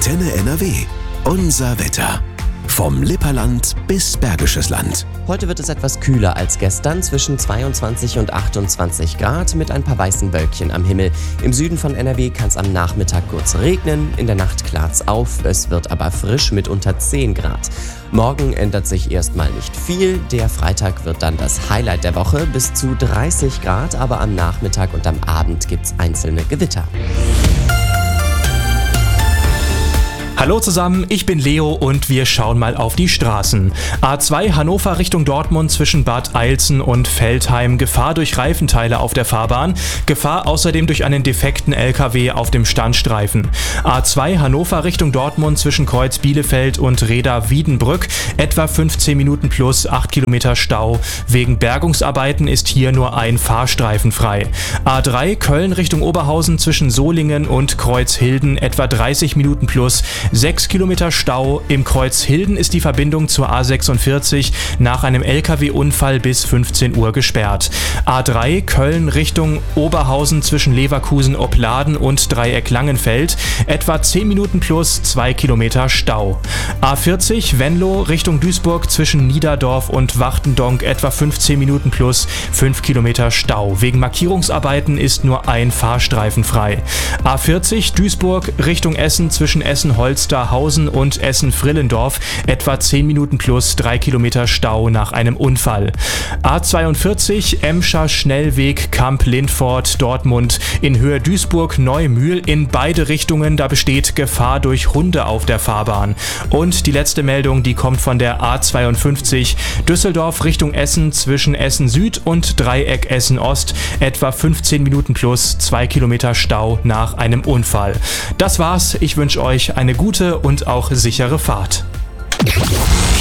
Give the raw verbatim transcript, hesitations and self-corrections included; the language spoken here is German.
Antenne N R W. Unser Wetter. Vom Lipperland bis Bergisches Land. Heute wird es etwas kühler als gestern, zwischen zweiundzwanzig und achtundzwanzig Grad mit ein paar weißen Wölkchen am Himmel. Im Süden von N R W kann es am Nachmittag kurz regnen, in der Nacht klart's auf, es wird aber frisch mit unter zehn Grad. Morgen ändert sich erstmal nicht viel, der Freitag wird dann das Highlight der Woche, bis zu dreißig Grad, aber am Nachmittag und am Abend gibt's einzelne Gewitter. Hallo zusammen, ich bin Leo und wir schauen mal auf die Straßen. A zwei Hannover Richtung Dortmund zwischen Bad Eilzen und Veltheim. Gefahr durch Reifenteile auf der Fahrbahn. Gefahr außerdem durch einen defekten L K W auf dem Standstreifen. A zwei Hannover Richtung Dortmund zwischen Kreuz Bielefeld und Reda Wiedenbrück. Etwa fünfzehn Minuten plus acht Kilometer Stau. Wegen Bergungsarbeiten ist hier nur ein Fahrstreifen frei. A drei Köln Richtung Oberhausen zwischen Solingen und Kreuzhilden. Etwa dreißig Minuten plus sechs Kilometer Stau. Im Kreuzhilden ist die Verbindung zur A sechsundvierzig nach einem L K W-Unfall bis fünfzehn Uhr gesperrt. A drei Köln Richtung Oberhausen zwischen Leverkusen-Opladen und Dreieck Langenfeld. Etwa zehn Minuten plus zwei Kilometer Stau. A vierzig Venlo Richtung Duisburg zwischen Niederdorf und Wachtendonk. Etwa fünfzehn Minuten plus fünf Kilometer Stau. Wegen Markierungsarbeiten ist nur ein Fahrstreifen frei. A vierzig Duisburg Richtung Essen zwischen Essen-Holz Holsterhausen und Essen-Frillendorf, etwa zehn Minuten plus drei Kilometer Stau nach einem Unfall. A zweiundvierzig Emscher Schnellweg Kamp-Lindfort Dortmund in Höhe Duisburg-Neumühl in beide Richtungen, da besteht Gefahr durch Hunde auf der Fahrbahn. Und die letzte Meldung, die kommt von der A zweiundfünfzig Düsseldorf Richtung Essen zwischen Essen Süd und Dreieck Essen Ost, etwa fünfzehn Minuten plus zwei Kilometer Stau nach einem Unfall. Das war's, ich wünsche euch eine gute und auch sichere Fahrt.